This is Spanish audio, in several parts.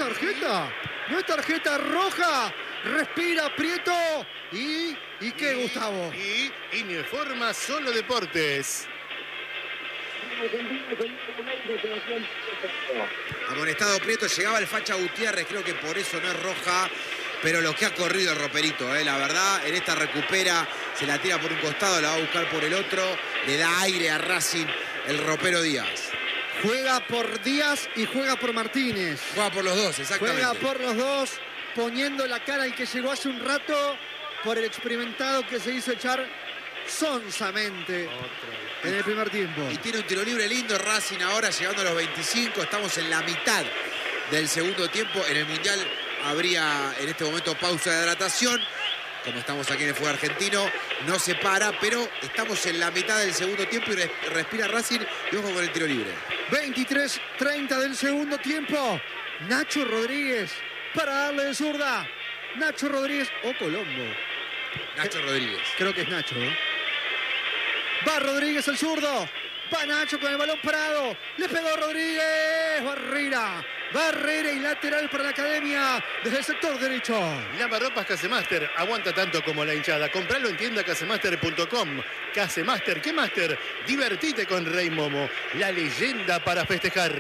tarjeta. No es tarjeta roja. Respira Prieto. ¿Y qué, Gustavo? Y Informa Solo Deportes. Amonestado Prieto, llegaba el Facha Gutiérrez, creo que por eso no es roja, pero lo que ha corrido el roperito, la verdad, en esta recupera, se la tira por un costado, la va a buscar por el otro, le da aire a Racing el ropero Díaz. Juega por Díaz y juega por Martínez. Juega por los dos, exactamente. Juega por los dos, poniendo la cara al que llegó hace un rato, por el experimentado que se hizo echar sonsamente en el primer tiempo. Y tiene un tiro libre lindo Racing ahora, llegando a los 25. Estamos en la mitad del segundo tiempo. En el Mundial habría en este momento pausa de hidratación. Como estamos aquí en el fútbol argentino, no se para, pero estamos en la mitad del segundo tiempo y respira Racing y ojo con el tiro libre. 23:30 del segundo tiempo. Nacho Rodríguez para darle de zurda. Nacho Rodríguez o Colombo. Nacho Rodríguez. Creo que es Nacho, ¿no? Va Rodríguez el zurdo. Va Nacho con el balón parado. Le pegó Rodríguez. Barrera y lateral para la Academia desde el sector derecho. Lavarropas Casemaster. Aguanta tanto como la hinchada. Compralo en tienda casemaster.com. Casemaster, ¿qué Master? Divertite con Rey Momo. La leyenda para festejar.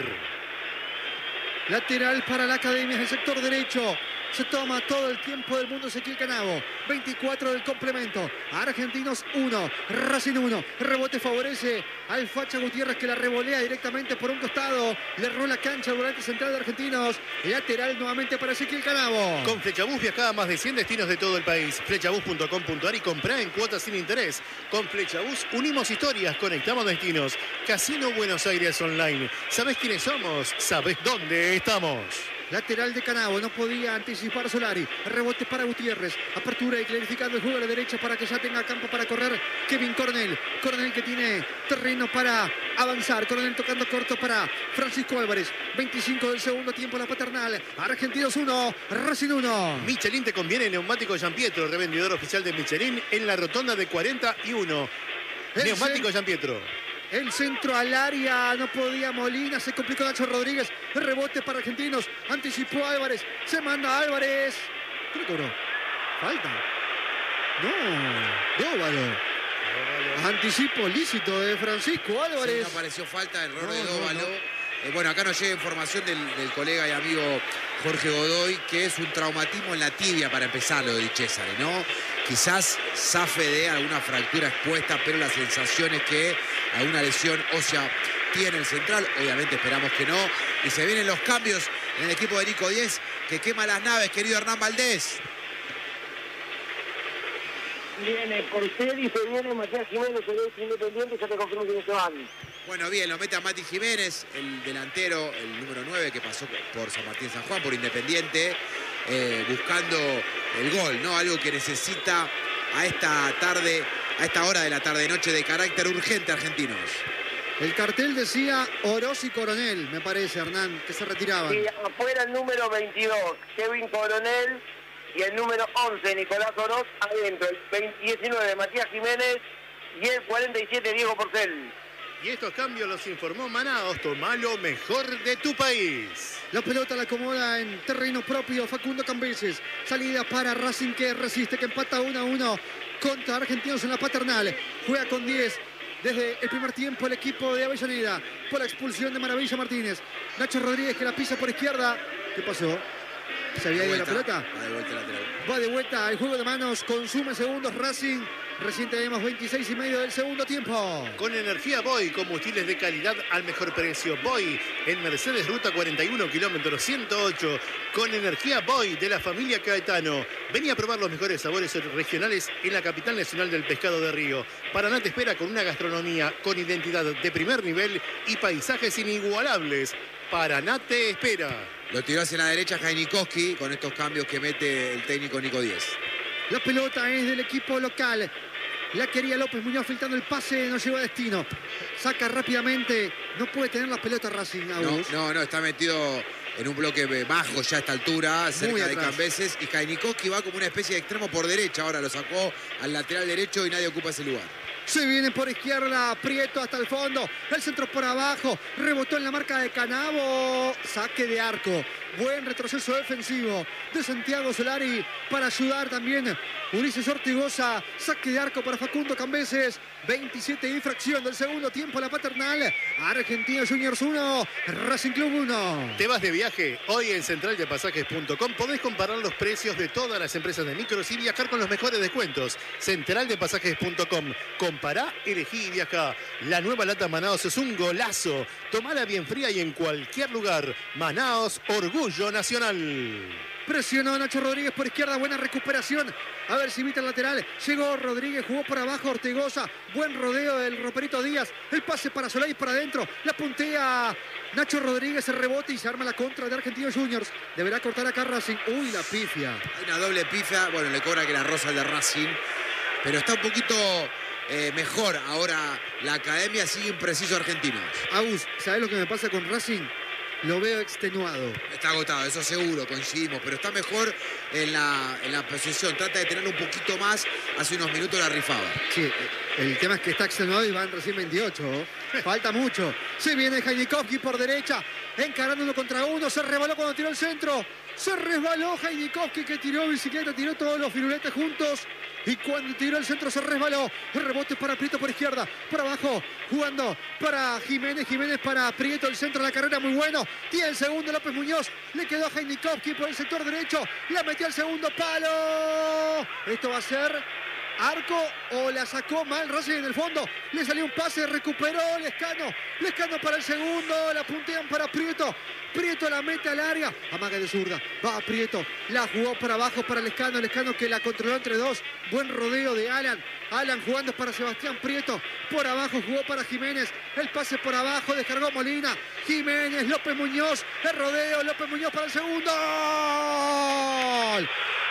Lateral para la Academia desde el sector derecho. Se toma todo el tiempo del mundo Ezequiel Canavo. 24 del complemento. Argentinos 1, Racing 1. Rebote favorece al Facha Gutiérrez que la revolea directamente por un costado. Le rola cancha al volante central de Argentinos. Lateral nuevamente para Ezequiel Canavo. Con Flechabús viaja a más de 100 destinos de todo el país. Flechabús.com.ar y comprá en cuotas sin interés. Con Flechabús unimos historias, conectamos destinos. Casino Buenos Aires Online. ¿Sabés quiénes somos? ¿Sabés dónde estamos? Lateral de Canavo, no podía anticipar Solari. Rebote para Gutiérrez. Apertura y clarificando el juego a la derecha para que ya tenga campo para correr Kevin Coronel. Coronel que tiene terreno para avanzar. Coronel tocando corto para Francisco Álvarez. 25 del segundo tiempo la paternal. Argentinos 1, Racing 1. Michelin te conviene Neumático Gianpietro, revendedor oficial de Michelin en la rotonda de 41. Neumático Gianpietro. El centro al área, no podía Molina, se complicó Nacho Rodríguez. El rebote para Argentinos, anticipó Álvarez, se manda Álvarez. ¿Qué le cobró? Falta. No, Dóvalo. Anticipo lícito de Francisco Álvarez. Sí, no apareció falta, error de Dóvalo. Bueno, acá nos llega información del colega y amigo Jorge Godoy, que es un traumatismo en la tibia para empezar lo de Di Cesare, ¿no? Quizás zafe de alguna fractura expuesta, pero la sensación es que alguna lesión ósea tiene el central. Obviamente esperamos que no. Y se vienen los cambios en el equipo de Nico Díez, que quema las naves, querido Hernán Valdés. Viene Porcel y se viene Matías Jiménez, el ex Independiente, ya te confirmo que se van. Bueno, bien, lo mete a Mati Jiménez, el delantero, el número 9, que pasó por San Martín San Juan, por Independiente, buscando el gol, ¿no? Algo que necesita a esta tarde, a esta hora de la tarde-noche de carácter urgente Argentinos. El cartel decía Oroz y Coronel, me parece, Hernán, que se retiraban. Sí, afuera el número 22, Kevin Coronel, y el número 11, Nicolás Oroz, adentro. El 19, Matías Jiménez, y el 47, Diego Porcel. Y estos cambios los informó Manaos, tomá lo mejor de tu país. La pelota la acomoda en terreno propio Facundo Cambeses. Salida para Racing que resiste, que empata 1-1 contra Argentinos en la paternal. Juega con 10 desde el primer tiempo el equipo de Avellaneda por la expulsión de Maravilla Martínez. Nacho Rodríguez que la pisa por izquierda. ¿Qué pasó? ¿Se había ido la pelota? Va de vuelta lateral. Va de vuelta el juego de manos, consume segundos Racing. Recién tenemos 26 y medio del segundo tiempo. Con energía Boy, combustibles de calidad al mejor precio. Boy, en Mercedes Ruta 41, kilómetro 108. Con energía Boy, de la familia Caetano. Vení a probar los mejores sabores regionales en la capital nacional del pescado de Río. Paraná te espera con una gastronomía con identidad de primer nivel y paisajes inigualables. Paraná te espera. Lo tiró hacia la derecha Jainikowski con estos cambios que mete el técnico Nico Díez. La pelota es del equipo local. La quería López Muñoz filtrando el pase, no llegó a destino. Saca rápidamente, no puede tener la pelota Racing. No, está metido en un bloque bajo ya a esta altura, cerca de Cambeses. Y Jainikowski va como una especie de extremo por derecha. Ahora lo sacó al lateral derecho y nadie ocupa ese lugar. Se viene por izquierda, Prieto hasta el fondo. El centro por abajo, rebotó en la marca de Canavo. Saque de arco. Buen retroceso defensivo de Santiago Solari para ayudar también Ulises Ortigosa. Saque de arco para Facundo Cambeses. 27 y fracción del segundo tiempo la Paternal. Argentinos Juniors 1, Racing Club 1. ¿Te vas de viaje? Hoy en centraldepasajes.com podés comparar los precios de todas las empresas de micros y viajar con los mejores descuentos. Centraldepasajes.com. Compará, elegí y viajá. La nueva lata Manaos es un golazo. Tomala bien fría y en cualquier lugar. Manaos, orgullo nacional. Presionó Nacho Rodríguez por izquierda, buena recuperación. A ver si evita el lateral. Llegó Rodríguez, jugó por abajo Ortigosa. Buen rodeo del Roperito Díaz. El pase para Solari para adentro. La puntea Nacho Rodríguez, el rebote y se arma la contra de Argentinos Juniors. Deberá cortar acá Racing. Uy, la pifia. Hay una doble pifia. Bueno, le cobra que la rosa el de Racing. Pero está un poquito mejor ahora la academia. Sigue impreciso Argentinos. Agus, ¿sabés lo que me pasa con Racing? Lo veo extenuado. Está agotado, eso seguro, coincidimos. Pero está mejor en la posesión. Trata de tener un poquito más. Hace unos minutos la rifaba. Sí, el tema es que está extenuado y van recién 28. Falta mucho. Se viene Jainikowski por derecha. Encarando 1 contra 1. Se rebaló cuando tiró el centro. Se resbaló Jainikowski, que tiró bicicleta. Tiró todos los firuletes juntos. Y cuando tiró el centro se resbaló. El rebote para Prieto por izquierda. Por abajo. Jugando para Jiménez. Jiménez para Prieto. El centro de la carrera muy bueno. Tiene el segundo López Muñoz. Le quedó a Jainikowski por el sector derecho. La metió al segundo palo. Esto va a ser arco o la sacó mal Racing en el fondo. Le salió un pase. Recuperó Lescano. Lescano para el segundo. La puntean para Prieto. Prieto la mete al área. Amaga de zurda. Va a Prieto. La jugó para abajo para Lescano. Lescano que la controló entre dos. Buen rodeo de Alan. Alan jugando para Sebastián Prieto. Por abajo jugó para Jiménez. El pase por abajo. Descargó Molina. Jiménez. López Muñoz. El rodeo. López Muñoz para el segundo. ¡Gol!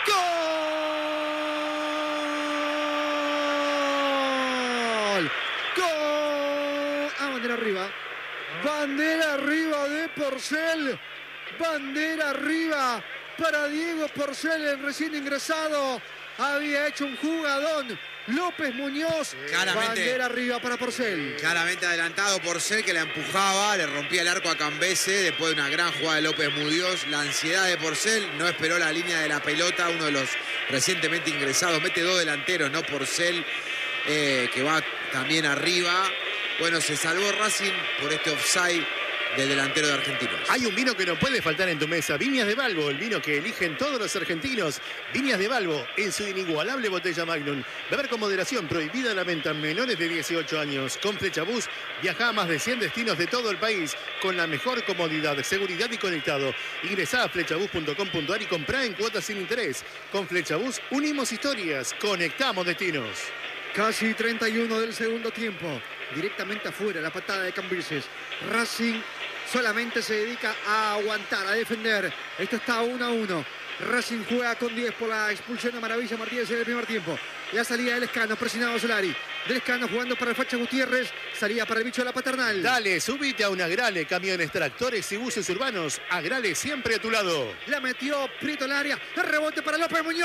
¡Gol! ¡Gol! Ah, bandera arriba. Bandera arriba de Porcel. Bandera arriba para Diego Porcel, el recién ingresado. Había hecho un jugadón. López Muñoz. Claramente, bandera arriba para Porcel. Claramente adelantado Porcel, que la empujaba, le rompía el arco a Cambese después de una gran jugada de López Muñoz. La ansiedad de Porcel, no esperó la línea de la pelota, uno de los recientemente ingresados. Mete 2 delanteros, ¿no? Porcel, que va también arriba. Bueno, se salvó Racing por este offside del delantero de Argentinos. Hay un vino que no puede faltar en tu mesa. Viñas de Balbo, el vino que eligen todos los argentinos. Viñas de Balbo, en su inigualable botella Magnum. Beber con moderación, prohibida la venta a menores de 18 años. Con Flechabús, viaja a más de 100 destinos de todo el país con la mejor comodidad, seguridad y conectado. Ingresá a flechabús.com.ar y comprá en cuotas sin interés. Con Flechabús unimos historias, conectamos destinos. Casi 31 del segundo tiempo. Directamente afuera la patada de Cambises. Racing solamente se dedica a aguantar, a defender. Esto está 1-1. Racing juega con 10 por la expulsión de Maravilla Martínez en el primer tiempo. La salida del Lescano, presionado Solari. Del Lescano jugando para el Facha Gutiérrez. Salida para el bicho de la Paternal. Dale, subite a un Agrale, camiones, tractores y buses urbanos. Agrale siempre a tu lado. La metió Prieto al área. El rebote para López Muñoz.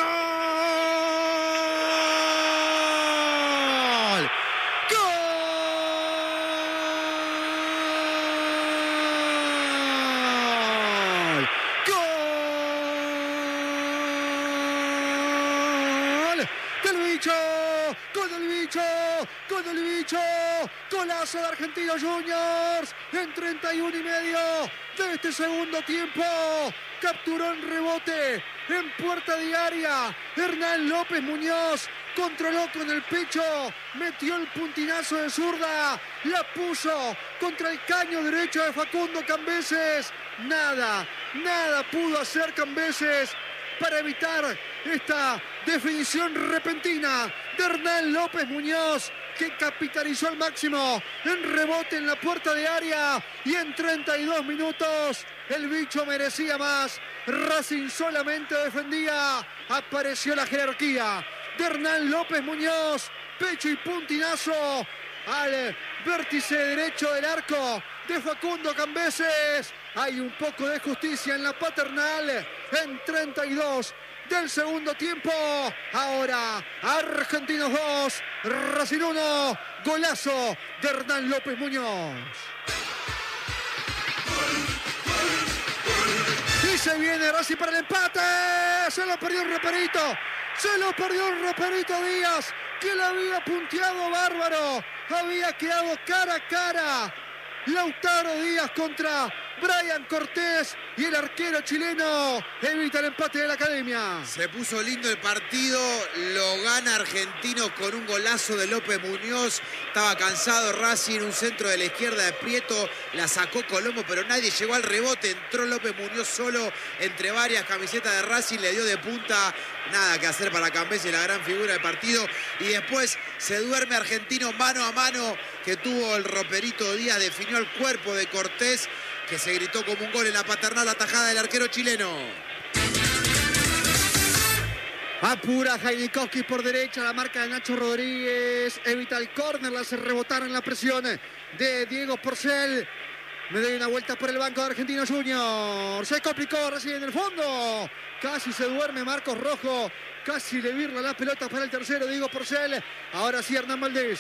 Con el bicho, golazo de Argentinos Juniors en 31 y medio de este segundo tiempo. Capturó en rebote en puerta de área Hernán López Muñoz. Controló con el pecho, metió el puntinazo de zurda, la puso contra el caño derecho de Facundo Cambeses. Nada pudo hacer Cambeses para evitar esta definición repentina de Hernán López Muñoz, que capitalizó al máximo en rebote en la puerta de área. Y en 32 minutos el bicho merecía más. Racing solamente defendía. Apareció la jerarquía de Hernán López Muñoz. Pecho y puntinazo al vértice derecho del arco de Facundo Cambeses. Hay un poco de justicia en la Paternal en 32 del segundo tiempo. Ahora Argentinos 2, Racing 1. Golazo de Hernán López Muñoz. Y se viene Racing para el empate. Se lo perdió el roperito. Se lo perdió el roperito Díaz, que le había punteado bárbaro. Había quedado cara a cara Lautaro Díaz contra Brian Cortés, y el arquero chileno evita el empate de la Academia. Se puso lindo el partido, lo gana Argentinos con un golazo de López Muñoz. Estaba cansado Racing, un centro de la izquierda de Prieto, la sacó Colombo, pero nadie llegó al rebote. Entró López Muñoz solo entre varias camisetas de Racing, le dio de punta. Nada que hacer para Cambesi, la gran figura del partido. Y después se duerme Argentino mano a mano, que tuvo el roperito Díaz, definió el cuerpo de Cortés, que se gritó como un gol en la Paternal, la tajada del arquero chileno. Apura Jainikowski por derecha, la marca de Nacho Rodríguez, evita el córner, la hace rebotar en la presión de Diego Porcel. Me doy una vuelta por el banco de Argentinos Juniors. Se complicó recién en el fondo. Casi se duerme Marcos Rojo. Casi le virla la pelota para el tercero, Diego Porcel. Ahora sí, Hernán Valdés.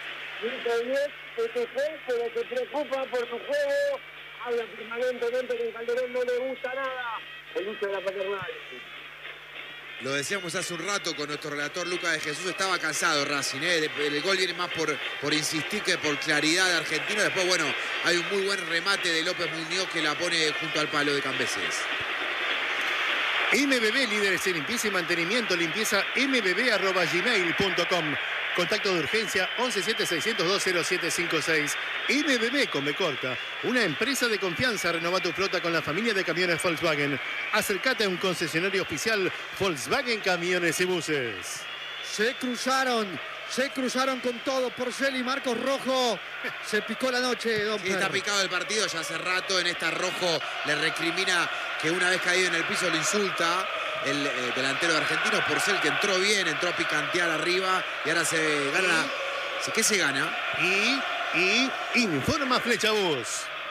Pero se preocupa por su juego. Habla permanentemente que el Calderón no le gusta nada el uso de la Paternal. Lo decíamos hace un rato con nuestro relator Lucas de Jesús, estaba cansado Racing, ¿eh? El gol viene más por insistir que por claridad de Argentino. Después, bueno, hay un muy buen remate de López Muñoz que la pone junto al palo de Cambeses. MBB, líderes en limpieza y mantenimiento, limpieza mbb@gmail.com. Contacto de urgencia 117-602-0756. MBB con B corta, una empresa de confianza. Renova tu flota con la familia de camiones Volkswagen. Acércate a un concesionario oficial Volkswagen Camiones y Buses. Se cruzaron con todo Porcel y Marcos Rojo. Se picó la noche, don Sí, está picado el partido ya hace rato. En esta Rojo le recrimina que una vez caído en el piso lo insulta. El delantero de Argentinos, Porcel, que entró bien, entró a picantear arriba y ahora se gana. ¿Qué se gana? Y informa Flechabús.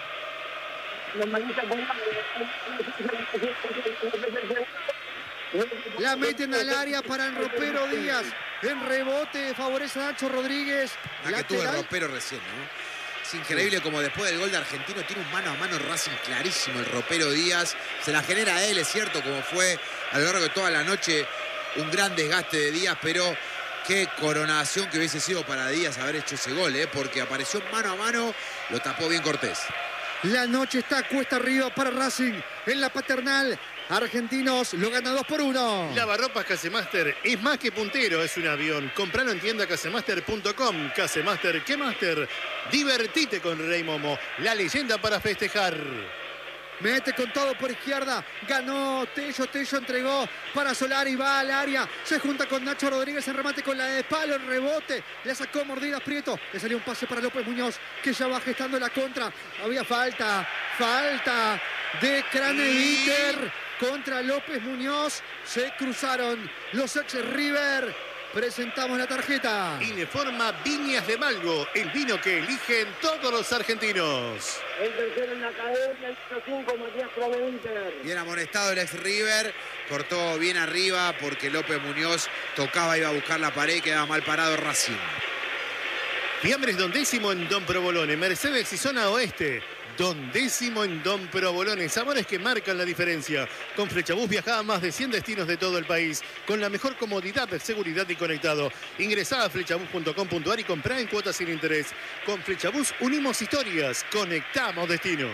La meten al área para el ropero Díaz. En rebote favorece a Nacho Rodríguez. Que tuvo el ropero recién, ¿no? Es increíble como después del gol de Argentino tiene un mano a mano Racing clarísimo el ropero Díaz. Se la genera a él, es cierto, como fue a lo largo de toda la noche un gran desgaste de Díaz, pero qué coronación que hubiese sido para Díaz haber hecho ese gol, porque apareció mano a mano, lo tapó bien Cortés. La noche está cuesta arriba para Racing en la Paternal. Argentinos lo gana 2-1. Lavarropas Casemaster es más que puntero, es un avión. Compralo en tienda casemaster.com. Casemaster, ¿qué Master? Divertite con Rey Momo, la leyenda para festejar. Mete con todo por izquierda. Ganó Tello entregó para Solari. Va al área. Se junta con Nacho Rodríguez en remate con la de palo. En rebote. Le sacó mordidas Prieto. Le salió un pase para López Muñoz, que ya va gestando la contra. Había falta. Falta de Craneviter contra López Muñoz. Se cruzaron los ex River. Presentamos la tarjeta. Informa Viñas de Malgo, el vino que eligen todos los argentinos. El tercero en la Academia, el 5, Matías Craneviter. Bien amonestado el ex River, cortó bien arriba porque López Muñoz tocaba, iba a buscar la pared, quedaba mal parado Racing. Fiambres Don Décimo en Don Provolone, Mercedes y Zona Oeste. Don Décimo en Don Provolone, sabores que marcan la diferencia. Con Flechabús viaja a más de 100 destinos de todo el país, con la mejor comodidad, seguridad y conectado. Ingresá a flechabús.com.ar y comprá en cuotas sin interés. Con Flechabús unimos historias, conectamos destinos.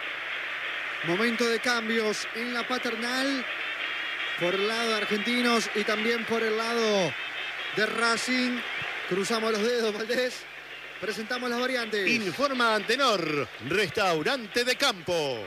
Momento de cambios en la Paternal, por el lado de Argentinos y también por el lado de Racing. Cruzamos los dedos, Valdés. Presentamos las variantes. Informa Antenor, restaurante de campo.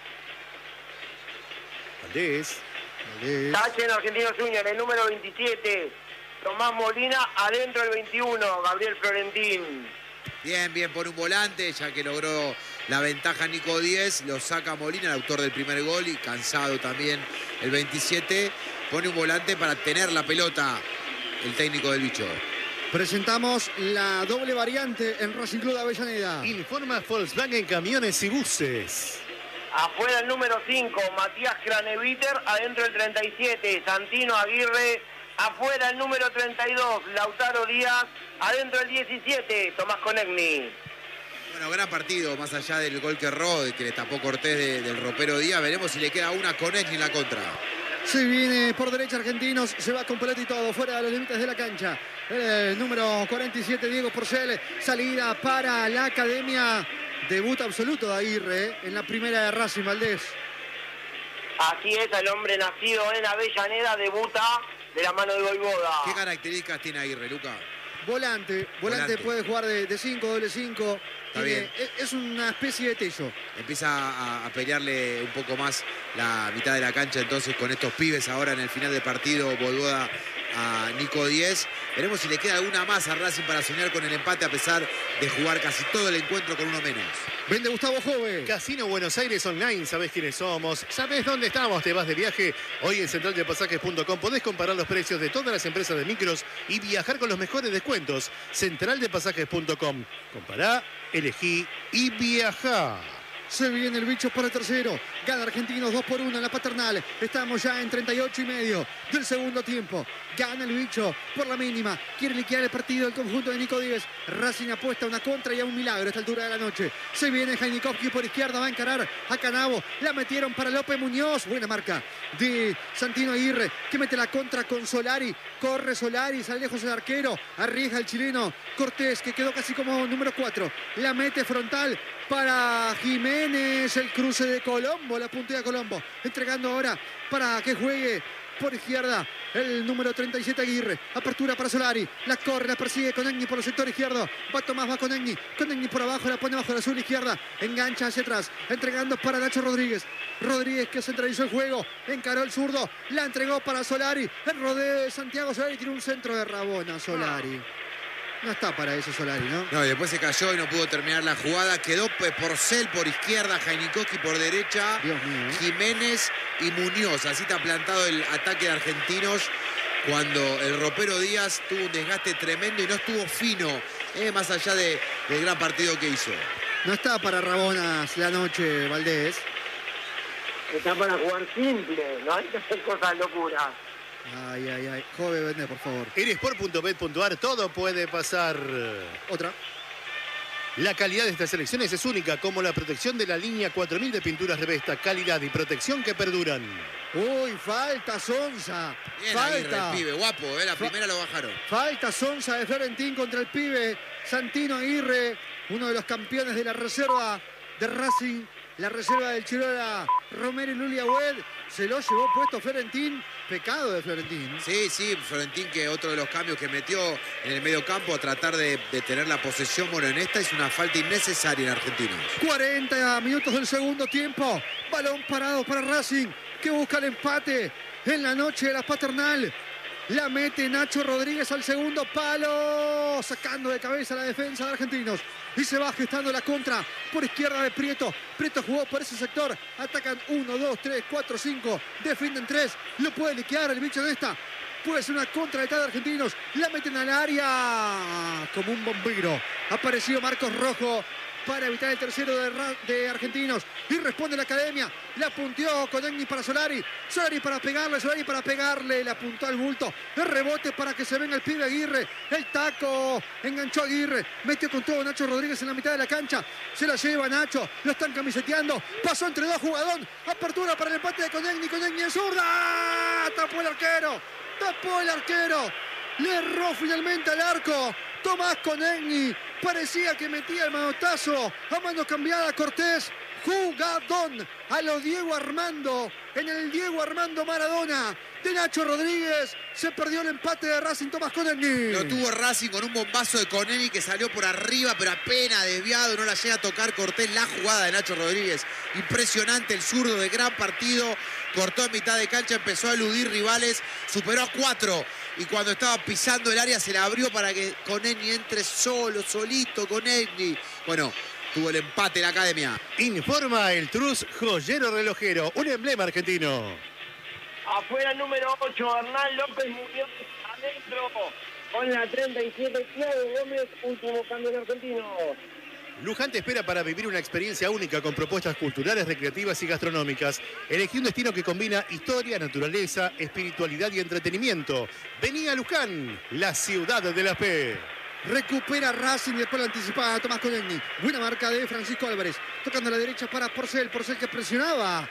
Valdés. Tache en Argentinos Juniors, el número 27. Tomás Molina, adentro el 21. Gabriel Florentín. Bien, bien por un volante, ya que logró la ventaja Nico 10. Lo saca Molina, el autor del primer gol, y cansado también el 27. Pone un volante para tener la pelota el técnico del bicho. Presentamos la doble variante en Racing Club de Avellaneda. Informa Volkswagen Camiones y Buses. Afuera el número 5, Matías Craneviter. Adentro el 37, Santino Aguirre. Afuera el número 32, Lautaro Díaz. Adentro el 17, Tomás Conegni. Bueno, gran partido, más allá del gol que erró, que le tapó Cortés del ropero Díaz. Veremos si le queda una con Egni en la contra. Se viene por derecha Argentinos, se va con pelota y todo, fuera de los límites de la cancha. El número 47, Diego Porcel, salida para la Academia. Debut absoluto de Aguirre en la primera de Racing, Valdés. Así es, el hombre nacido en Avellaneda debuta de la mano de Voivoda. ¿Qué características tiene Aguirre, Luca? Volante, puede jugar de 5, doble 5. Está bien. Es una especie de Tello. Empieza a pelearle un poco más la mitad de la cancha entonces con estos pibes ahora en el final del partido. Voivoda a Nico 10. Veremos si le queda alguna más a Racing para soñar con el empate a pesar de jugar casi todo el encuentro con uno menos. Vende Gustavo Jove. Casino Buenos Aires Online, sabés quiénes somos, sabés dónde estamos, te vas de viaje. Hoy en centraldepasajes.com podés comparar los precios de todas las empresas de micros y viajar con los mejores descuentos. Centraldepasajes.com. Compará, elegí y viajá. Se viene el bicho por el tercero. Gana Argentinos 2-1 en la Paternal. Estamos ya en 38,5 del segundo tiempo. Gana el bicho por la mínima. Quiere liquidar el partido el conjunto de Nico Díez. Racing apuesta a una contra y a un milagro a esta altura de la noche. Se viene Jainikowski por izquierda. Va a encarar a Canavo. La metieron para López Muñoz. Buena marca de Santino Aguirre, que mete la contra con Solari. Corre Solari, sale lejos el arquero. Arriesga el chileno Cortés, que quedó casi como número 4. La mete frontal para Jiménez, el cruce de Colombo, la puntea Colombo, entregando ahora para que juegue por izquierda el número 37 Aguirre, apertura para Solari, la corre, la persigue con Egni por el sector izquierdo, va Tomás, va con Egni por abajo, la pone bajo la azul izquierda, engancha hacia atrás, entregando para Nacho Rodríguez que centralizó el juego, encaró el zurdo, la entregó para Solari, el rodeo de Santiago Solari, tiene un centro de Rabona Solari. No está para eso Solari, ¿no? No, y después se cayó y no pudo terminar la jugada. Quedó Porcel por izquierda, Jainikowski por derecha, Dios mío, ¿eh? Jiménez y Muñoz. Así está plantado el ataque de Argentinos cuando el ropero Díaz tuvo un desgaste tremendo y no estuvo fino, más allá del gran partido que hizo. No está para Rabonas la noche, Valdés. Está para jugar simple, no hay que hacer cosas locuras. Ay. Jove, vende, por favor. En sport.bet.ar todo puede pasar. Otra. La calidad de estas selecciones es única, como la protección de la línea 4000 de pinturas Revesta. Calidad y protección que perduran. Uy, falta Sonsa. Bien, Falta. Aguirre, el pibe, guapo, la primera lo bajaron. Falta Sonsa de Florentín contra el pibe Santino Aguirre, uno de los campeones de la reserva de Racing. La reserva del Chirola Romero y Lulia Wed. Se lo llevó puesto Florentín. Pecado de Florentín. Sí, Florentín, que otro de los cambios que metió en el medio campo a tratar de tener la posesión. Bueno, en esta es una falta innecesaria en Argentinos. 40 minutos del segundo tiempo. Balón parado para Racing, que busca el empate en la noche de la Paternal. La mete Nacho Rodríguez al segundo palo, sacando de cabeza la defensa de Argentinos. Y se va gestando la contra por izquierda de Prieto. Prieto jugó por ese sector. Atacan 1, 2, 3, 4, 5. Defienden 3. Lo puede liquidar el bicho de esta. Puede ser una contra de Argentinos. La meten al área como un bombero. Ha aparecido Marcos Rojo para evitar el tercero de Argentinos. Y responde la Academia. La punteó con Egni para Solari. Solari para pegarle. La apuntó al bulto. El rebote para que se venga el pibe Aguirre. El taco. Enganchó Aguirre. Metió con todo Nacho Rodríguez en la mitad de la cancha. Se la lleva Nacho. Lo están camiseteando. Pasó entre dos jugadores. Apertura para el empate de Conegni en zurda. Tapó el arquero. Le erró finalmente al arco. Tomás Conegni. Parecía que metía el manotazo a mano cambiada Cortés. Jugadón a lo Diego Armando. En el Diego Armando Maradona de Nacho Rodríguez. Se perdió el empate de Racing. Tomás Conegni. Lo tuvo Racing con un bombazo de Conegni que salió por arriba, pero apenas desviado. No la llega a tocar Cortés. La jugada de Nacho Rodríguez. Impresionante el zurdo de gran partido. Cortó en mitad de cancha, empezó a eludir rivales. Superó a 4. Y cuando estaba pisando el área se la abrió para que Conegni entre solito Conegni. Bueno, tuvo el empate la Academia. Informa el Trus Joyero Relojero, un emblema argentino. Afuera el número 8, Hernán López Muñoz, adentro con la 37, Thiago Gómez, último cambio de Argentino. Luján te espera para vivir una experiencia única con propuestas culturales, recreativas y gastronómicas. Elegí un destino que combina historia, naturaleza, espiritualidad y entretenimiento. Vení a Luján, la ciudad de la fe. Recupera Racing y después lo anticipaba Tomás Conegni. Buena marca de Francisco Álvarez. Tocando a la derecha para Porcel. Porcel que presionaba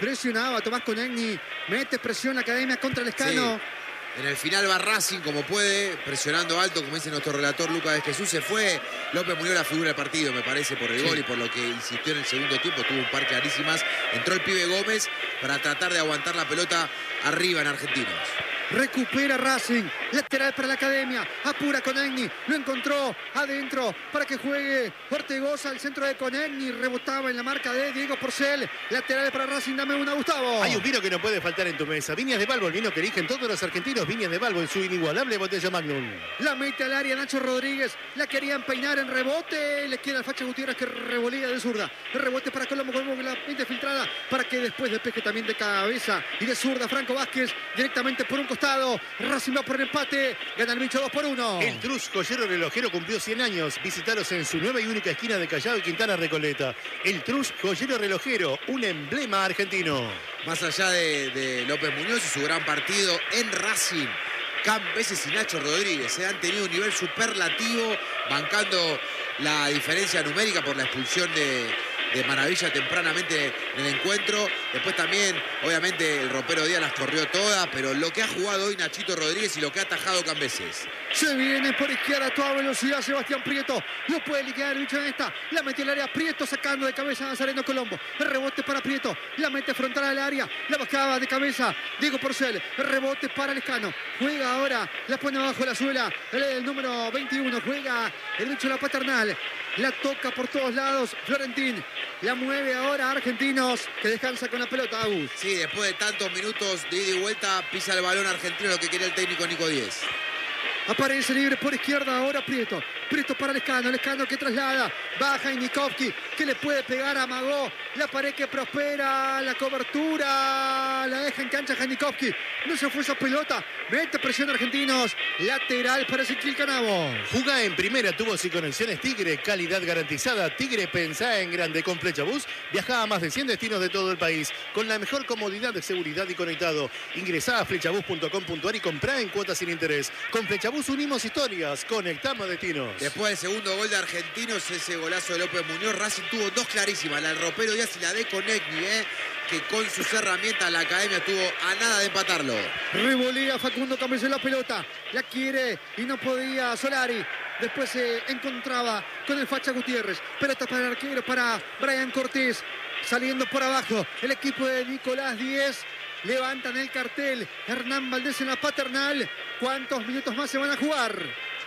Tomás Conegni. Mete presión la Academia contra el Escano. Sí. En el final va Racing como puede, presionando alto, como dice nuestro relator Lucas Jesús. Se fue López Muñoz la figura del partido, me parece, por el gol y por lo que insistió en el segundo tiempo. Tuvo un par clarísimas. Entró el pibe Gómez para tratar de aguantar la pelota arriba en Argentinos. Recupera Racing, lateral para la Academia, apura Conegni, lo encontró adentro para que juegue Ortegoza al centro de Conegni, rebotaba en la marca de Diego Porcel, lateral para Racing, dame una, Gustavo. Hay un vino que no puede faltar en tu mesa, Viñas de Balbo, el vino que eligen todos los argentinos, Viñas de Balbo en su inigualable botella Magnum. La mete al área Nacho Rodríguez, la querían peinar en rebote, le queda al Facha Gutiérrez que revolea de zurda, el rebote para Colombo, Colombo la mete filtrada para que después despeje también de cabeza y de zurda Franco Vázquez, directamente por un costado. Racing va por el empate, gana el bicho 2-1. El Trus Joyero Relojero cumplió 100 años. Visitaros en su nueva y única esquina de Callao y Quintana Recoleta. El Trus Joyero Relojero, un emblema argentino. Más allá de López Muñoz y su gran partido en Racing, Cambeses y Nacho Rodríguez han tenido un nivel superlativo, bancando la diferencia numérica por la expulsión de Maravilla tempranamente en el encuentro. Después también, obviamente, el ropero Díaz las corrió todas, pero lo que ha jugado hoy Nachito Rodríguez y lo que ha atajado Cambeses. Se viene por izquierda a toda velocidad Sebastián Prieto. Lo puede liquidar el bicho en esta. La metió al área Prieto sacando de cabeza a Nazareno Colombo. El rebote para Prieto. La mete frontal al área. La bajaba de cabeza Diego Porcel. El rebote para el Escano. Juega ahora. La pone abajo la suela. El número 21. Juega el bicho la Paternal. La toca por todos lados Florentín. La mueve ahora Argentinos, que descansa con la pelota, Agus. Sí, después de tantos minutos de ida y vuelta, pisa el balón Argentino, lo que quería el técnico Nico Díez. Aparece libre por izquierda ahora Prieto. Prieto para el Escano que traslada. Baja Inikovsky, que le puede pegar a Magó. La pared que prospera, la cobertura. La deja en cancha Inikovsky. No se fue esa pelota. Mete presión Argentinos. Lateral para Ezequiel Canavo. Jugá en primera, tubos y conexiones Tigre. Calidad garantizada. Tigre, pensá en grande. Con Flechabús viajá a más de 100 destinos de todo el país. Con la mejor comodidad de seguridad y conectado. Ingresá a flechabús.com.ar y comprá en cuotas sin interés. Con Flechabús unimos historias, conectamos destinos. Después del segundo gol de Argentinos, ese golazo de López Muñoz, Racing tuvo dos clarísimas, la del ropero Díaz y la de Conegni, que con sus herramientas la Academia tuvo a nada de empatarlo. Revolea Facundo Cambeses la pelota, la quiere y no podía Solari. Después se encontraba con el Facha Gutiérrez. Pelota para el arquero, para Brian Cortés. Saliendo por abajo el equipo de Nicolás Díez. Levantan el cartel. Hernán Valdés en la Paternal. ¿Cuántos minutos más se van a jugar?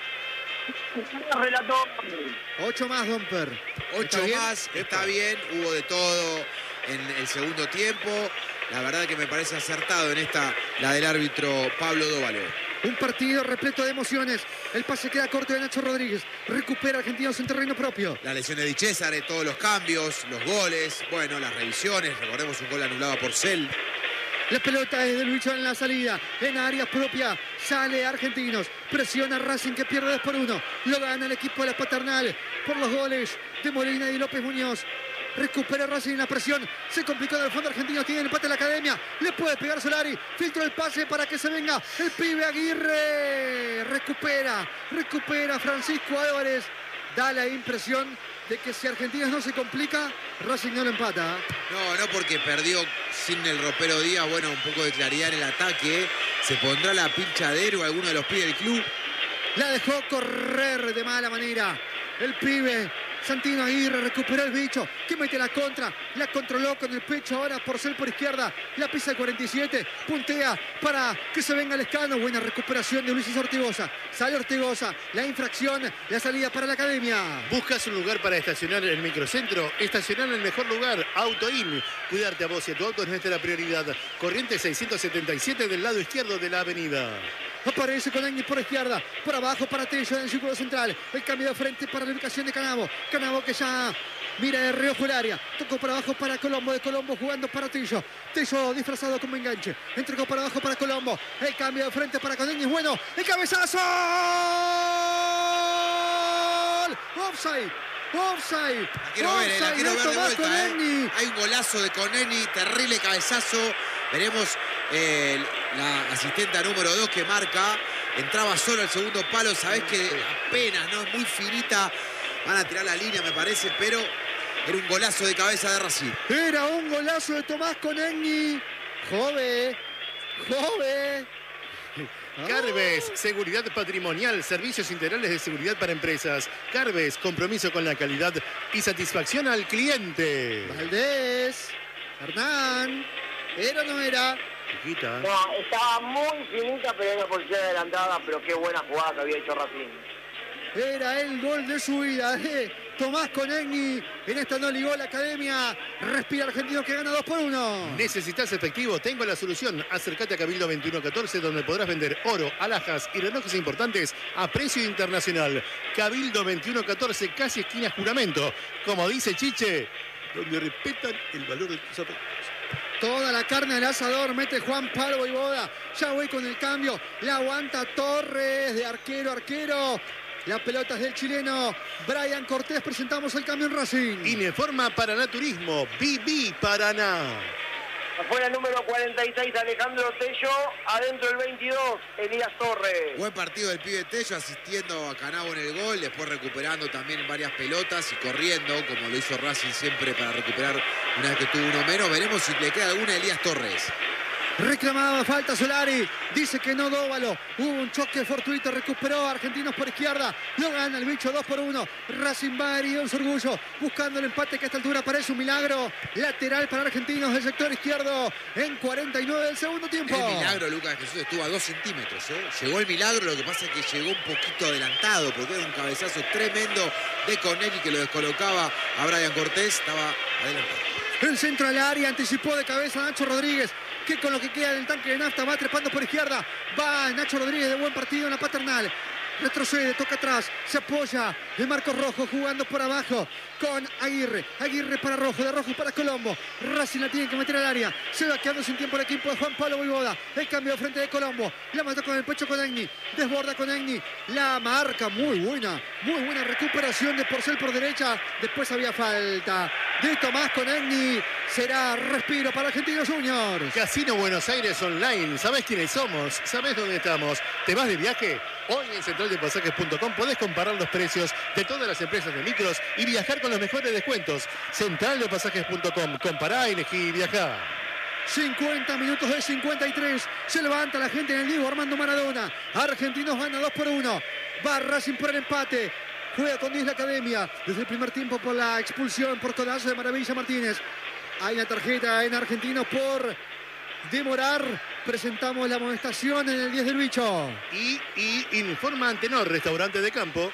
8 más, Domper. 8 más, está bien. Hubo de todo en el segundo tiempo. La verdad que me parece acertado en esta, la del árbitro Pablo Dóvalo. Un partido repleto de emociones. El pase queda corto de Nacho Rodríguez. Recupera Argentinos en terreno propio. La lesión de Di César, todos los cambios, los goles, bueno, las revisiones. Recordemos un gol anulado por Porcel. La pelota es de Lucho en la salida. En área propia. Sale Argentinos. Presiona Racing que pierde 2-1. Lo gana el equipo de la Paternal por los goles de Molina y López Muñoz. Recupera Racing en la presión. Se complicó en el fondo Argentinos. Tiene el empate en la Academia. Le puede pegar Solari. Filtro el pase para que se venga el pibe Aguirre. Recupera Francisco Álvarez. Da la impresión de que si Argentinos no se complica, Racing no lo empata. No, porque perdió sin el ropero Díaz. Bueno, un poco de claridad en el ataque. Se pondrá la pinchadera o alguno de los pibes del club. La dejó correr de mala manera. El pibe Santino Aguirre recuperó el bicho, que mete la contra, la controló con el pecho ahora Porcel por izquierda, la pisa el 47, puntea para que se venga el Escano. Buena recuperación de Ulises Ortigoza, sale Ortigoza, la infracción, la salida para la Academia. ¿Buscas un lugar para estacionar en el microcentro? Estacionar en el mejor lugar, AutoIn. Cuidarte a vos y a tu auto es nuestra prioridad. Corriente 677 del lado izquierdo de la avenida. Aparece Conegni por izquierda, por abajo para Tello en el círculo central. El cambio de frente para la ubicación de Canavo. Canavo que ya mira de reojo el área. Tocó para abajo para Colombo, de Colombo jugando para Tello. Tello disfrazado como enganche. Entregó para abajo para Colombo. El cambio de frente para Conegni es bueno. ¡El cabezazo! ¡Offside! La quiero ver de vuelta. Hay un golazo de Conegni, terrible cabezazo. Veremos la asistenta número 2 que marca entraba solo el segundo palo, sabés que apenas, ¿no? Es muy finita, van a tirar la línea me parece, pero era un golazo de cabeza de Racing. Era un golazo de Tomás Conegni. Jove. Carves, seguridad patrimonial, servicios integrales de seguridad para empresas. Carves, compromiso con la calidad y satisfacción al cliente. Valdés. Hernán. ¿Era o no era? Chiquita. No, estaba muy finita, pero en una posición adelantada, pero qué buena jugada que había hecho Racing. Era el gol de su vida de Tomás Conegni. En esta no ligó la academia. Respira Argentino que gana 2-1. ¿Necesitas efectivo? Tengo la solución. Acércate a Cabildo 2114, donde podrás vender oro, alhajas y relojes importantes a precio internacional. Cabildo 2114, casi esquina Juramento. Como dice Chiche, donde respetan el valor de tus afectos. Toda la carne al asador, mete Juan Pablo Voivoda. Ya voy con el cambio. La aguanta Torres de arquero. La pelota es del chileno Brian Cortés. Presentamos el cambio en Racing. Ineforma Paraná Turismo, BB Paraná. Afuera el número 46, Alejandro Tello. Adentro el 22, Elías Torres. Buen partido del pibe Tello, asistiendo a Canavo en el gol, después recuperando también varias pelotas y corriendo, como lo hizo Racing siempre para recuperar una vez que tuvo uno menos. Veremos si le queda alguna a Elías Torres. Reclamaba falta Solari, dice que no Dóvalo. Hubo un choque fortuito, recuperó a Argentinos por izquierda. Lo gana el bicho 2-1. Racing va herido en su orgullo, buscando el empate que a esta altura parece un milagro. Lateral para Argentinos del sector izquierdo en 49 del segundo tiempo. El milagro, Lucas Jesús, estuvo a 2 centímetros. Llegó el milagro, lo que pasa es que llegó un poquito adelantado, porque era un cabezazo tremendo de Conegni que lo descolocaba a Brian Cortés. Estaba adelantado. El centro al área, anticipó de cabeza Nacho Rodríguez, que con lo que queda del tanque de nafta va trepando por izquierda. Va Nacho Rodríguez de buen partido en la paternal. Retrocede, toca atrás, se apoya de Marcos Rojo jugando por abajo con Aguirre. Aguirre para Rojo, de Rojo para Colombo. Racing la tiene que meter al área. Se va quedando sin tiempo el equipo de Juan Pablo Voivoda. El cambio frente de Colombo. La mató con el pecho Conegni. Desborda Conegni. La marca muy buena recuperación de Porcel por derecha. Después había falta de Tomás Conegni. Será respiro para Argentinos Juniors. Casino Buenos Aires Online. ¿Sabés quiénes somos? ¿Sabés dónde estamos? ¿Te vas de viaje? Hoy en centraldepasajes.com podés comparar los precios de todas las empresas de micros y viajar con los mejores descuentos. Centraldepasajes.com. Compará, elegí y viajá. 50 minutos de 53. Se levanta la gente en el Diego Armando Maradona. Argentinos gana 2-1. Va Racing por el empate. Juega con 10 la academia. Desde el primer tiempo por la expulsión por codazo de Maravilla Martínez. Hay una tarjeta en Argentinos por demorar. Presentamos la amonestación en el 10 del bicho. Y informa Antenor, restaurante de campo.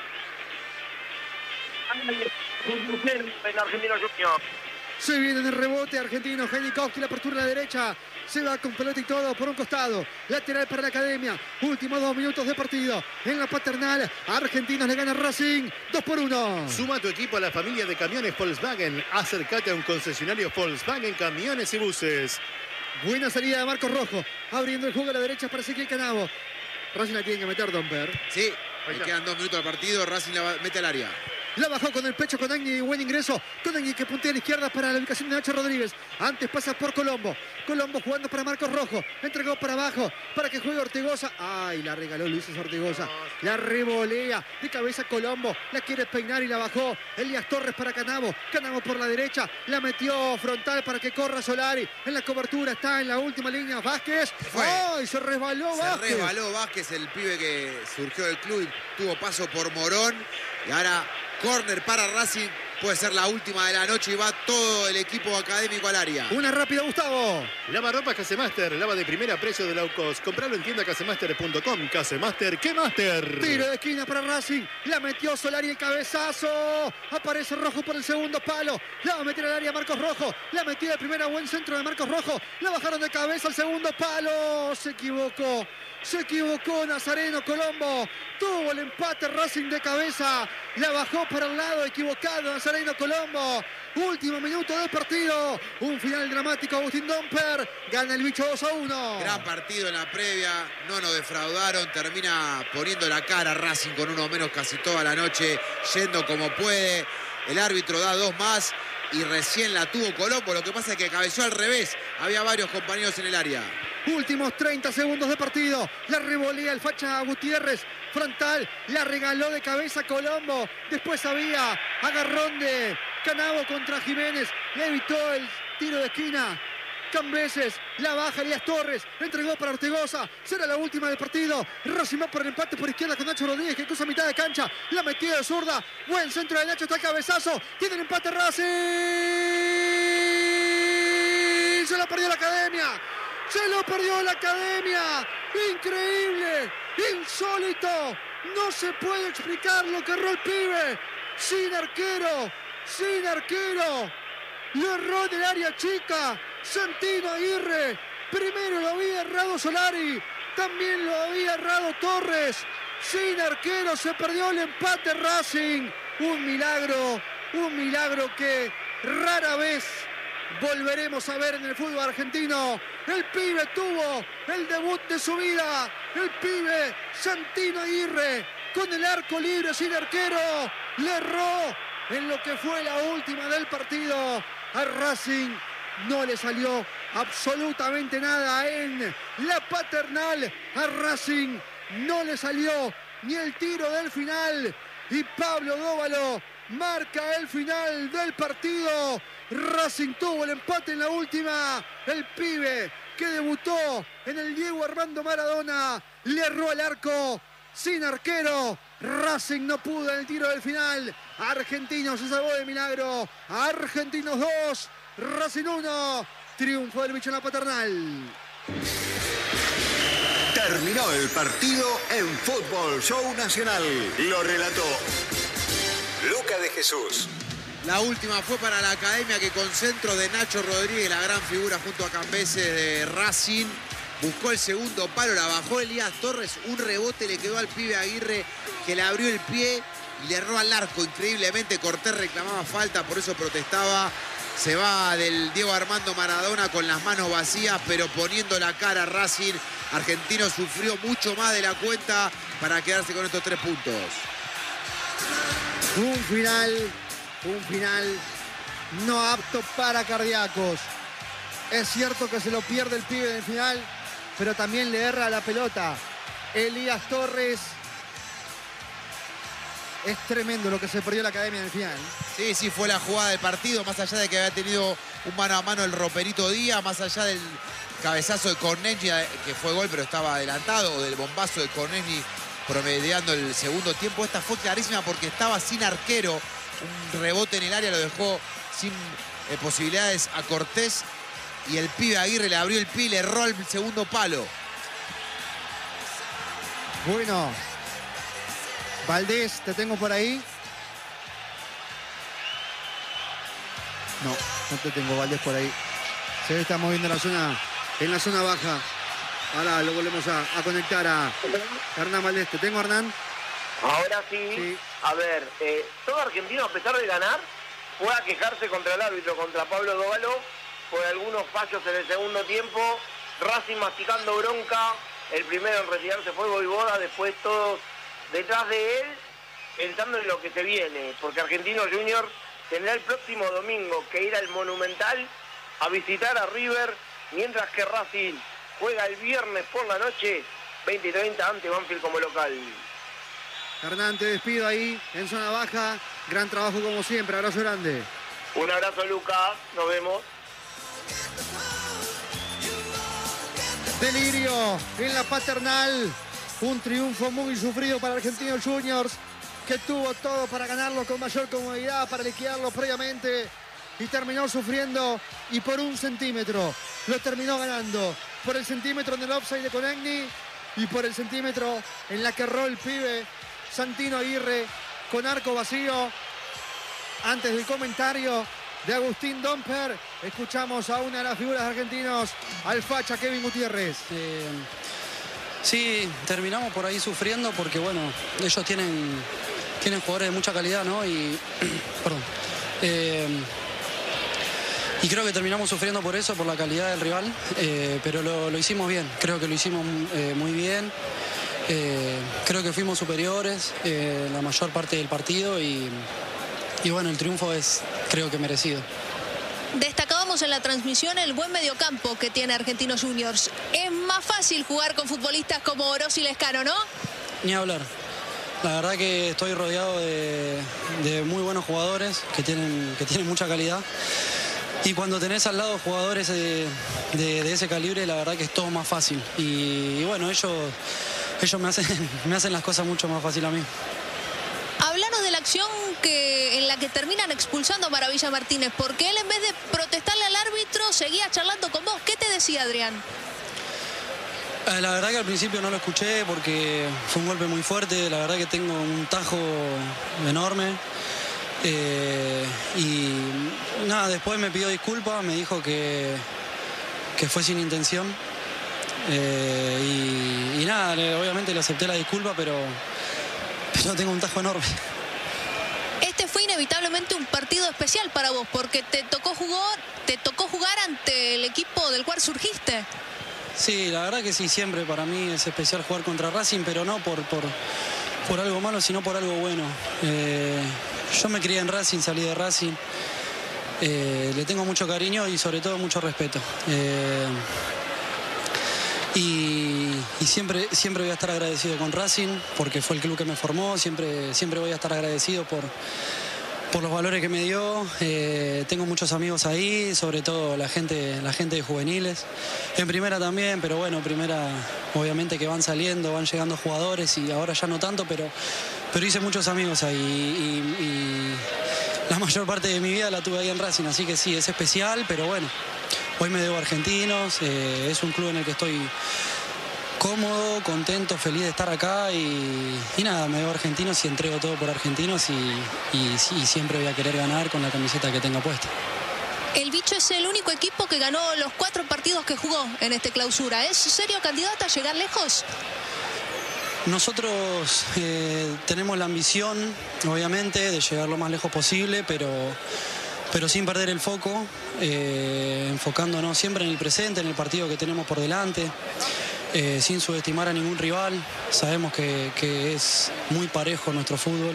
En Argentinos Juniors. Se viene en el rebote argentino. Heinikowski, la apertura a la derecha. Se va con pelota y todo por un costado. Lateral para la academia. Últimos 2 minutos de partido. En la paternal, Argentinos le gana Racing 2-1. Suma tu equipo a la familia de camiones Volkswagen. Acércate a un concesionario Volkswagen Camiones y Buses. Buena salida de Marcos Rojo. Abriendo el juego a la derecha para Ezequiel Canavo. Racing la tiene que meter, Domper. Sí, le quedan 2 minutos al partido. Racing la mete al área. La bajó con el pecho Conegni, buen ingreso. Conegni que puntea a la izquierda para la ubicación de Nacho Rodríguez. Antes pasa por Colombo. Colombo jugando para Marcos Rojo. Entregó para abajo para que juegue Ortegoza. Ay, la regaló Luis Ortegoza. La revolea de cabeza Colombo. La quiere peinar y la bajó. Elías Torres para Canavo. Canavo por la derecha. La metió frontal para que corra Solari. En la cobertura está en la última línea Vázquez. ¡Ay! Se resbaló Vázquez. Se resbaló Vázquez, el pibe que surgió del club y tuvo paso por Morón. Y ahora córner para Racing, puede ser la última de la noche y va todo el equipo académico al área. Una rápida, Gustavo. Lava ropa Casemaster, lava de primera precio de low cost. Compralo en tienda casemaster.com. Casemaster, ¿qué master? Tiro de esquina para Racing. La metió Solari, el cabezazo. Aparece Rojo por el segundo palo. La va a meter al área Marcos Rojo. La metió de primera, buen centro de Marcos Rojo. La bajaron de cabeza al segundo palo. Se equivocó Nazareno Colombo. Tuvo el empate Racing de cabeza. La bajó para el lado equivocado Nazareno Colombo. Último minuto del partido. Un final dramático. Agustín Domper gana el bicho 2-1. Gran partido en la previa. No nos defraudaron. Termina poniendo la cara Racing con uno menos casi toda la noche. Yendo como puede. El árbitro da 2 más. Y recién la tuvo Colombo. Lo que pasa es que cabeció al revés. Había varios compañeros en el área. Últimos 30 segundos de partido. La revolea el facha Gutiérrez. Frontal. La regaló de cabeza Colombo. Después había agarrón de Canavo contra Jiménez. Le evitó el tiro de esquina. Cambeses, la baja Elías Torres, entregó para Ortegoza, será la última del partido. Racing va por el empate por izquierda con Nacho Rodríguez, que cruza mitad de cancha, la metió de zurda, buen centro de Nacho, está el cabezazo, tiene el empate Racing. Se lo perdió la Academia, se lo perdió la Academia, increíble, insólito, no se puede explicar lo que erró el pibe, sin arquero, lo erró en el área chica. Santino Aguirre, primero lo había errado Solari, también lo había errado Torres, sin arquero se perdió el empate Racing, un milagro que rara vez volveremos a ver en el fútbol argentino. El pibe tuvo el debut de su vida, el pibe Santino Aguirre, con el arco libre sin arquero, le erró en lo que fue la última del partido a Racing. No le salió absolutamente nada en la Paternal. A Racing no le salió ni el tiro del final. Y Pablo Dóvalo marca el final del partido. Racing tuvo el empate en la última. El pibe que debutó en el Diego Armando Maradona le erró el arco sin arquero. Racing no pudo en el tiro del final. Argentinos se salvó de milagro. Argentinos 2. Racing 1, triunfo del bicho en la Paternal. Terminó el partido en Fútbol Show Nacional. Lo relató Luca de Jesús. La última fue para la Academia, que con centro de Nacho Rodríguez, la gran figura junto a Cambeses de Racing, buscó el segundo palo, la bajó Elías Torres, un rebote le quedó al pibe Aguirre, que le abrió el pie y le erró al arco. Increíblemente Cortés reclamaba falta, por eso protestaba. Se va del Diego Armando Maradona con las manos vacías, pero poniendo la cara a Racing. Argentino sufrió mucho más de la cuenta para quedarse con estos 3 puntos. Un final no apto para cardíacos. Es cierto que se lo pierde el pibe en el final, pero también le erra la pelota. Elías Torres. Es tremendo lo que se perdió la Academia en el final. Sí, fue la jugada del partido, más allá de que había tenido un mano a mano el Roperito Díaz, más allá del cabezazo de Cornegni, que fue gol pero estaba adelantado, o del bombazo de Cornegni promediando el segundo tiempo. Esta fue clarísima porque estaba sin arquero. Un rebote en el área lo dejó sin posibilidades a Cortés, y el pibe Aguirre le abrió el pie y le erró el segundo palo. Bueno, Valdés, te tengo por ahí. No te tengo, Valdés, por ahí. Se está moviendo en la zona baja. Ahora lo volvemos a conectar a Hernán Valdés. ¿Te tengo, Hernán? Ahora sí. A ver, todo argentino, a pesar de ganar, fue a quejarse contra el árbitro, contra Pablo Dóvalo, por algunos fallos en el segundo tiempo. Racing masticando bronca. El primero en retirarse fue Voivoda, después todos detrás de él, pensando en lo que se viene, porque Argentinos Juniors tendrá el próximo domingo que ir al Monumental a visitar a River, mientras que Racing juega el viernes por la noche, 20:30, ante Banfield como local. Hernán, te despido ahí en zona baja. Gran trabajo como siempre, abrazo grande. Un abrazo, Lucas, nos vemos. Delirio en la Paternal. Un triunfo muy sufrido para Argentinos Juniors, que tuvo todo para ganarlo con mayor comodidad, para liquidarlo previamente, y terminó sufriendo, y por 1 centímetro lo terminó ganando. Por el centímetro en el offside de Cornegni y por el centímetro en la que erró el pibe Santino Aguirre con arco vacío. Antes del comentario de Agustín Domper, escuchamos a una de las figuras argentinos, al facha Kevin Gutiérrez. Sí, terminamos por ahí sufriendo porque, bueno, ellos tienen jugadores de mucha calidad, ¿no? Y, perdón. Y creo que terminamos sufriendo por eso, por la calidad del rival, pero lo hicimos bien. Creo que lo hicimos muy bien. Creo que fuimos superiores la mayor parte del partido y bueno, el triunfo es, creo que, merecido. Destacado veíamos en la transmisión el buen mediocampo que tiene Argentinos Juniors. Es más fácil jugar con futbolistas como Oroz y Lescano, ¿no? Ni hablar. La verdad que estoy rodeado de muy buenos jugadores que tienen mucha calidad. Y cuando tenés al lado jugadores de ese calibre, la verdad que es todo más fácil. Y bueno, ellos me hacen las cosas mucho más fácil a mí. Hablanos de la acción en la que terminan expulsando a Maravilla Martínez, porque él, en vez de protestarle al árbitro, seguía charlando con vos. ¿Qué te decía, Adrián? La verdad que al principio no lo escuché porque fue un golpe muy fuerte. La verdad que tengo un tajo enorme. Y nada, después me pidió disculpas, me dijo que fue sin intención. Y nada, obviamente le acepté la disculpa, pero tengo un tajo enorme. Este fue inevitablemente un partido especial para vos, porque te tocó jugar ante el equipo del cual surgiste. Sí, la verdad que sí, siempre para mí es especial jugar contra Racing, pero no por algo malo, sino por algo bueno. Yo me crié en Racing, salí de Racing. Le tengo mucho cariño y sobre todo mucho respeto. Y siempre voy a estar agradecido con Racing porque fue el club que me formó. Siempre voy a estar agradecido por los valores que me dio. Tengo muchos amigos ahí, sobre todo la gente de juveniles. En primera también, pero bueno, primera obviamente que van saliendo, van llegando jugadores y ahora ya no tanto, pero hice muchos amigos ahí y la mayor parte de mi vida la tuve ahí en Racing, así que sí, es especial, pero bueno, hoy me debo a Argentinos, es un club en el que estoy cómodo, contento, feliz de estar acá y nada, me debo a Argentinos y entrego todo por Argentinos y siempre voy a querer ganar con la camiseta que tenga puesta. El Bicho es el único equipo que ganó los 4 partidos que jugó en este clausura. ¿Es serio candidato a llegar lejos? Nosotros tenemos la ambición, obviamente, de llegar lo más lejos posible, pero sin perder el foco, enfocándonos siempre en el presente, en el partido que tenemos por delante, sin subestimar a ningún rival. Sabemos que es muy parejo nuestro fútbol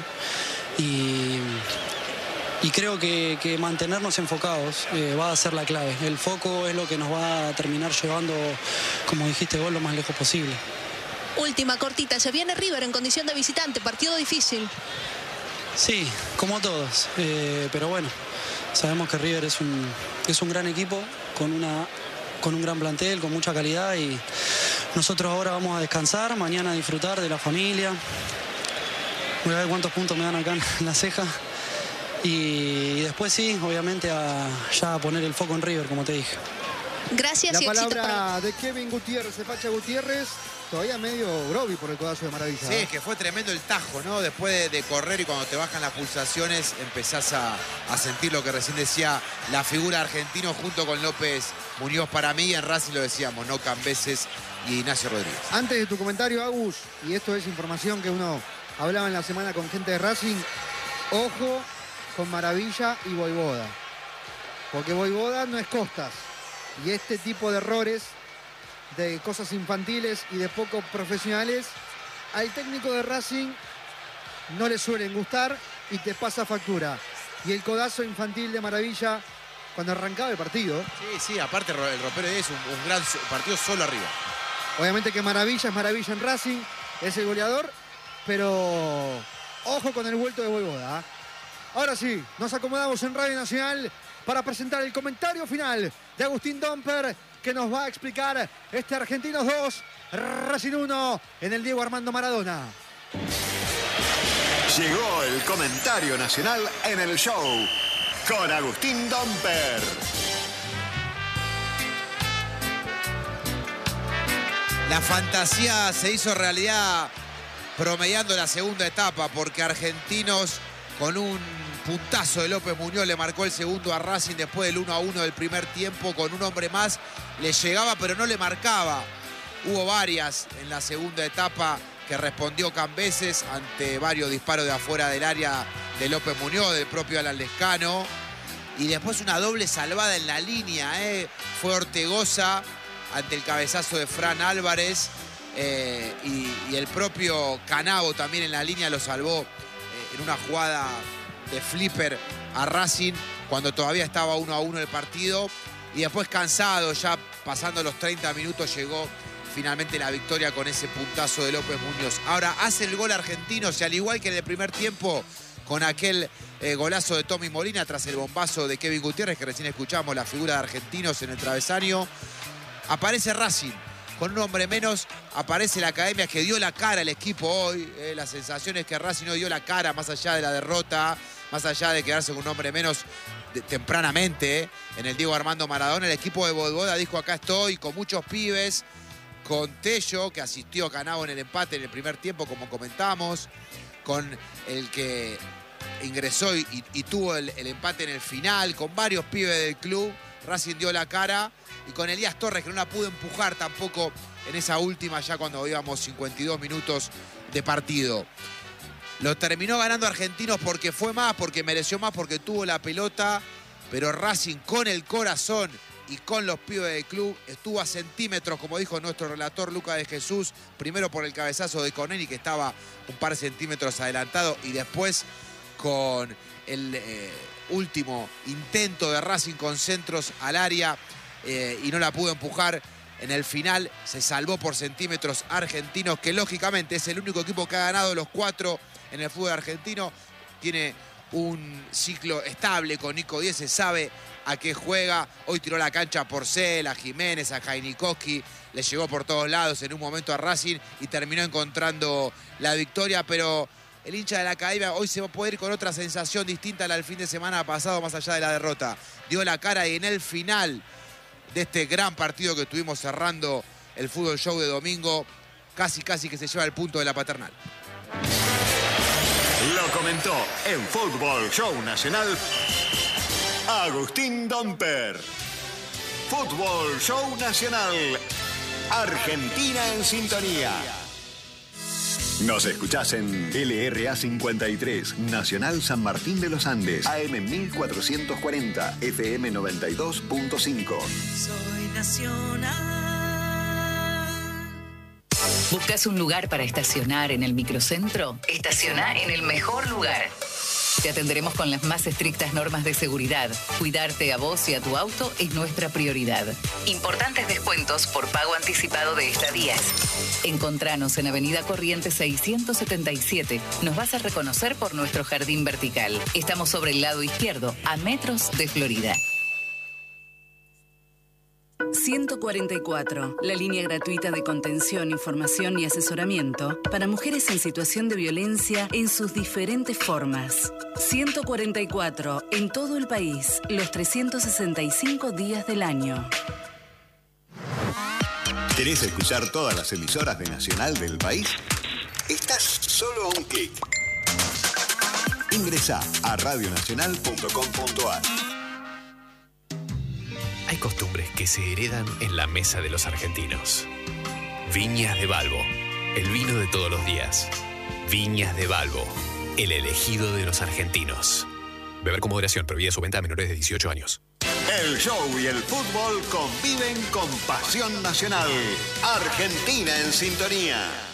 y creo que mantenernos enfocados va a ser la clave. El foco es lo que nos va a terminar llevando, como dijiste vos, lo más lejos posible. Última, cortita. Se viene River en condición de visitante. Partido difícil. Sí, como todos. Pero bueno, sabemos que River es un gran equipo con un gran plantel, con mucha calidad y nosotros ahora vamos a descansar, mañana a disfrutar de la familia. Voy a ver cuántos puntos me dan acá en la ceja. Y después sí, obviamente ya a poner el foco en River, como te dije. Gracias y La éxito palabra de Kevin Gutiérrez, de Facha Gutiérrez, todavía medio grovi por el codazo de Maravilla. Sí, es que fue tremendo el tajo, ¿no? Después de correr y cuando te bajan las pulsaciones empezás a sentir lo que recién decía la figura argentino junto con López Muñoz. Para mí en Racing lo decíamos, ¿no? Cambeses y Ignacio Rodríguez. Antes de tu comentario, Agus, y esto es información que uno hablaba en la semana con gente de Racing, ojo con Maravilla y Voivoda, porque Voivoda no es Costas, y este tipo de errores, de cosas infantiles y de poco profesionales, al técnico de Racing no le suelen gustar y te pasa factura. Y el codazo infantil de Maravilla cuando arrancaba el partido. Sí, aparte el ropero es un gran partido solo arriba. Obviamente que Maravilla es Maravilla en Racing, es el goleador, pero ojo con el vuelto de Voivoda. Ahora sí, nos acomodamos en Radio Nacional para presentar el comentario final de Agustín Domper, que nos va a explicar este Argentinos 2, Racing 1 en el Diego Armando Maradona. Llegó el comentario nacional en el show con Agustín Domper. La fantasía se hizo realidad promediando la segunda etapa, porque Argentinos con un puntazo de López Muñoz le marcó el segundo a Racing después del 1-1 del primer tiempo. Con un hombre más le llegaba pero no le marcaba. Hubo varias en la segunda etapa que respondió Cambeses ante varios disparos de afuera del área de López Muñoz, del propio Alan Lescano. Y después una doble salvada en la línea. Fue Ortegoza ante el cabezazo de Fran Álvarez. Y el propio Canavo también en la línea lo salvó en una jugada de flipper a Racing cuando todavía estaba 1-1 el partido. Y después, cansado, ya pasando los 30 minutos, llegó finalmente la victoria con ese puntazo de López Muñoz. Ahora hace el gol Argentinos y, al igual que en el primer tiempo, con aquel golazo de Tommy Molina tras el bombazo de Kevin Gutiérrez, que recién escuchamos, la figura de Argentinos en el travesaño, aparece Racing. Con un hombre menos aparece la academia, que dio la cara al equipo hoy. La sensación es que Racing hoy dio la cara, más allá de la derrota, más allá de quedarse con un hombre menos tempranamente en el Diego Armando Maradona. El equipo de Boivoda dijo: acá estoy, con muchos pibes, con Tello, que asistió a Canavo en el empate en el primer tiempo, como comentamos, con el que ingresó y tuvo el empate en el final, con varios pibes del club. Racing dio la cara, y con Elías Torres, que no la pudo empujar tampoco en esa última, ya cuando íbamos 52 minutos de partido. Lo terminó ganando Argentinos porque fue más, porque mereció más, porque tuvo la pelota, pero Racing, con el corazón y con los pibes del club, estuvo a centímetros, como dijo nuestro relator Lucas de Jesús, primero por el cabezazo de Coneni, que estaba un par de centímetros adelantado, y después con el último intento de Racing con centros al área, y no la pudo empujar. En el final se salvó por centímetros Argentinos, que lógicamente es el único equipo que ha ganado los 4 en el fútbol argentino. Tiene un ciclo estable con Nico Díez, se sabe a qué juega. Hoy tiró la cancha a Porcel, a Jiménez, a Jainikowski, le llegó por todos lados en un momento a Racing y terminó encontrando la victoria. Pero el hincha de la academia hoy se va a poder ir con otra sensación distinta a la del fin de semana pasado, más allá de la derrota. Dio la cara, y en el final de este gran partido que estuvimos cerrando el Fútbol Show de domingo, casi que se lleva el punto de la Paternal. Lo comentó en Fútbol Show Nacional Agustín Domper. Fútbol Show Nacional. Argentina en sintonía. Nos escuchás en LRA 53, Nacional San Martín de los Andes, AM 1440, FM 92.5. Soy Nacional. ¿Buscas un lugar para estacionar en el microcentro? Estaciona en el mejor lugar. Te atenderemos con las más estrictas normas de seguridad. Cuidarte a vos y a tu auto es nuestra prioridad. Importantes descuentos por pago anticipado de estadías. Encontranos en Avenida Corrientes 677. Nos vas a reconocer por nuestro jardín vertical. Estamos sobre el lado izquierdo, a metros de Florida. 144, la línea gratuita de contención, información y asesoramiento para mujeres en situación de violencia en sus diferentes formas. 144, en todo el país, los 365 días del año. ¿Querés escuchar todas las emisoras de Nacional del país? Estás solo a un clic. Ingresá a radionacional.com.ar. Hay costumbres que se heredan en la mesa de los argentinos. Viñas de Balbo, el vino de todos los días. Viñas de Balbo, el elegido de los argentinos. Beber con moderación, prohibida su venta a menores de 18 años. El show y el fútbol conviven con pasión nacional. Argentina en sintonía.